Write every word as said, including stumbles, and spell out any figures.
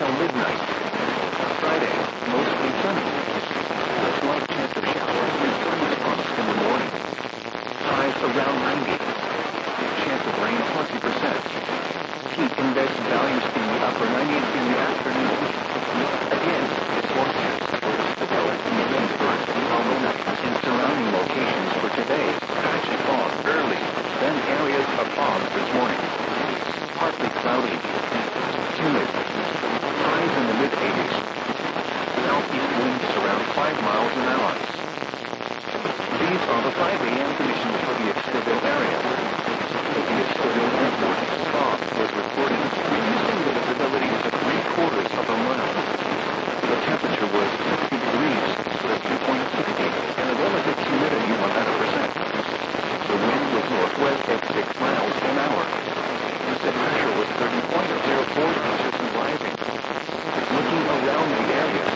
until midnight. Friday, mostly sunny. A slight chance of showers with thunderstorms in the morning. Highs around ninety. Chance of rain twenty percent. Heat index values in the upper nineties in the afternoon. Again, this forecast for the stability in Lindbergh, Almona, and surrounding locations for today. Patchy fog early, then areas of fog this morning. Partly cloudy. Humid. Highs in the mid-eighties. Southeast winds around five miles an hour. These are the five a m conditions for the Ipsville area.